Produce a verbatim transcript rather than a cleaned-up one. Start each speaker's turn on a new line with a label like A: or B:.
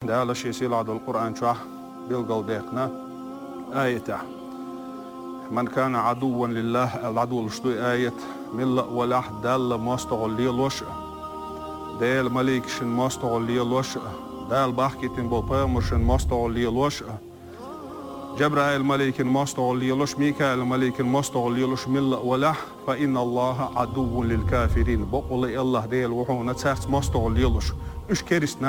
A: دال شيء سيلاد القرآن شاه بالقلديقنا آيته من كان عدوا لله العدو لشتوي آية من ولا دال مستغل ليلوش دال مليكشن مستغل ليلوش دال باحكيتين بو بامرشن مستغل ليلوش جبرائيل ملك مستغل ليلوش ميكائيل ملك مستغل ليلوش من ولا فإن الله عدو للكافرين بقول الله دال وحونا تسارت مستغل ليلوش إيش كيرس